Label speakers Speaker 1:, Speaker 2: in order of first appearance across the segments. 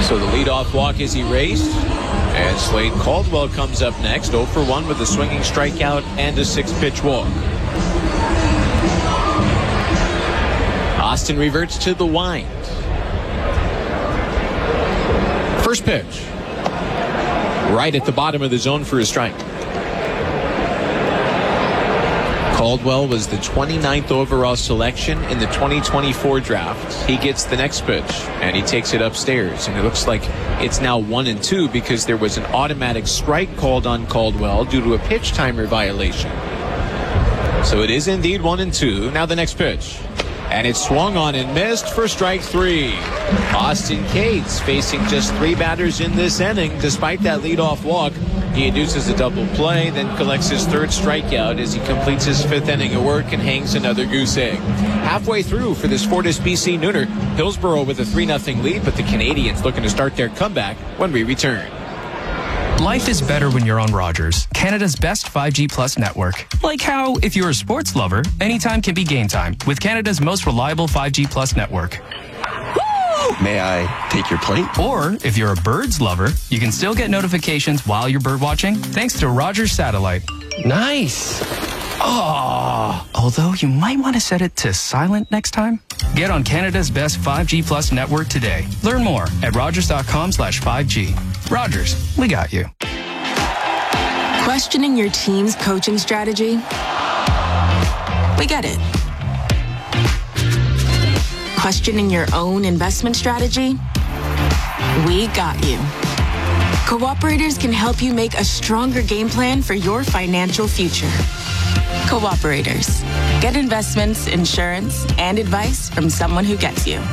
Speaker 1: So the leadoff walk is erased, and Slade Caldwell comes up next, 0 for 1 with a swinging strikeout and a 6-pitch walk. Austin reverts to the wind. First pitch. Right at the bottom of the zone for a strike. Caldwell was the 29th overall selection in the 2024 draft. He gets the next pitch, and he takes it upstairs. And it looks like it's now 1-2 because there was an automatic strike called on Caldwell due to a pitch timer violation. So it is indeed 1-2. Now the next pitch. And it's swung on and missed for strike 3. Austin Cates facing just 3 batters in this inning. Despite that leadoff walk, he induces a double play, then collects his 3rd strikeout as he completes his 5th inning of work and hangs another goose egg. Halfway through for this Fortis BC Nooner, Hillsborough with a 3-0 lead, but the Canadians looking to start their comeback when we return.
Speaker 2: Life is better when you're on Rogers, Canada's best 5G Plus network. Like how, if you're a sports lover, anytime can be game time with Canada's most reliable 5G Plus network.
Speaker 3: May I take your plate?
Speaker 2: Or, if you're a birds lover, you can still get notifications while you're bird watching thanks to Rogers Satellite.
Speaker 3: Nice.
Speaker 2: Oh, although you might want to set it to silent next time. Get on Canada's best 5G Plus network today. Learn more at rogers.com/5G. Rogers, we got you.
Speaker 4: Questioning your team's coaching strategy? We get it. Questioning your own investment strategy? We got you. Cooperators can help you make a stronger game plan for your financial future. Cooperators. Get investments, insurance, and advice from someone who gets you.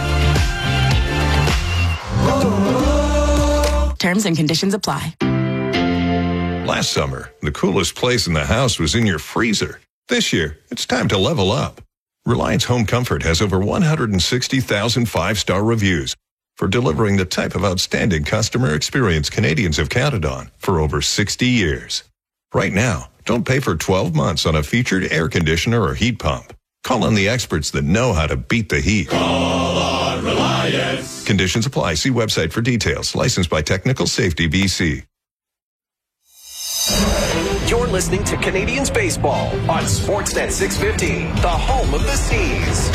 Speaker 4: Terms and conditions apply.
Speaker 5: Last summer, the coolest place in the house was in your freezer. This year, it's time to level up. Reliance Home Comfort has over 160,000 5-star reviews for delivering the type of outstanding customer experience Canadians have counted on for over 60 years. Right now, don't pay for 12 months on a featured air conditioner or heat pump. Call on the experts that know how to beat the heat.
Speaker 6: Call on Reliance.
Speaker 5: Conditions apply. See website for details. Licensed by Technical Safety BC.
Speaker 7: You're listening to Canadians Baseball on Sportsnet 650, the home of the Seas.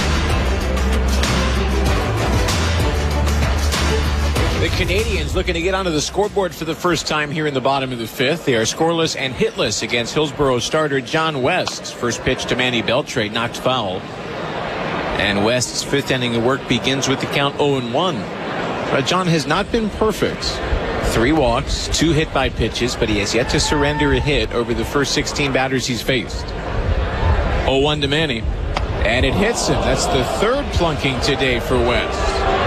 Speaker 1: The Canadians looking to get onto the scoreboard for the first time here in the bottom of the 5th. They are scoreless and hitless against Hillsborough starter John West. First pitch to Manny Beltre, knocked foul. And West's 5th inning of work begins with the count 0-1. But John has not been perfect. 3 walks, 2 hit by pitches, but he has yet to surrender a hit over the first 16 batters he's faced. 0-1 to Manny. And it hits him. That's the 3rd plunking today for West.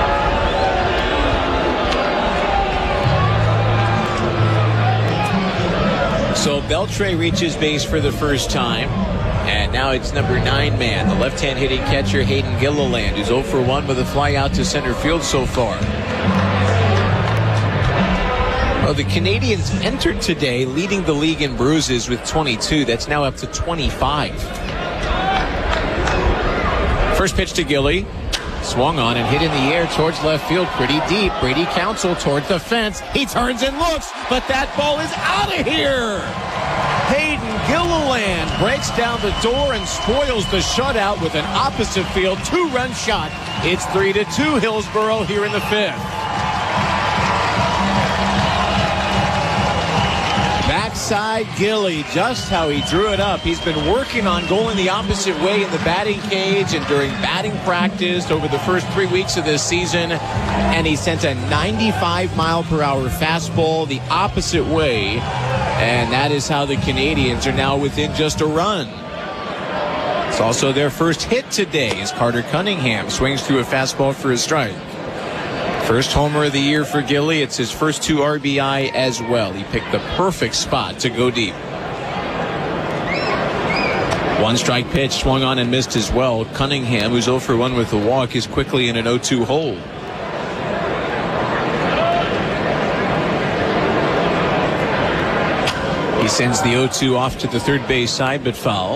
Speaker 1: So Beltre reaches base for the first time. And now it's number 9 man, the left-hand hitting catcher Hayden Gilliland, who's 0 for 1 with a fly out to center field so far. Well, the Canadians entered today leading the league in bruises with 22. That's now up to 25. First pitch to Gilly. Swung on and hit in the air towards left field pretty deep. Brady Council towards the fence. He turns and looks, but that ball is out of here. Hayden Gilliland breaks down the door and spoils the shutout with an opposite field 2-run shot. It's 3-2 Hillsborough here in the 5th. Backside Gilly, just how he drew it up. He's been working on going the opposite way in the batting cage and during batting practice over the first 3 weeks of this season. And he sent a 95-mile-per-hour fastball the opposite way. And that is how the Canadians are now within just a run. It's also their first hit today as Carter Cunningham swings through a fastball for a strike. First homer of the year for Gilly. It's his first 2 RBI as well. He picked the perfect spot to go deep. 1 strike pitch swung on and missed as well. Cunningham, who's 0 for 1 with the walk, is quickly in an 0-2 hole. He sends the 0-2 off to the third base side, but foul.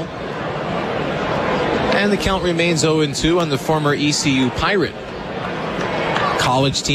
Speaker 1: And the count remains 0-2 on the former ECU Pirate. College team